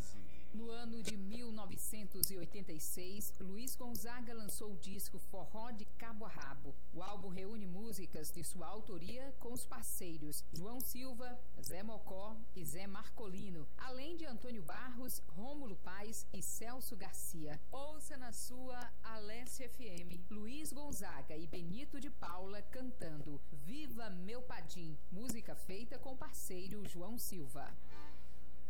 15. No ano de 1986, Luiz Gonzaga lançou o disco Forró de Cabo a Rabo. O álbum reúne músicas de sua autoria com os parceiros João Silva, Zé Mocó e Zé Marcolino, além de Antônio Barros, Rômulo Paes e Celso Garcia. Ouça na sua Alesse FM, Luiz Gonzaga e Benito de Paula cantando Viva Meu Padim, música feita com o parceiro João Silva.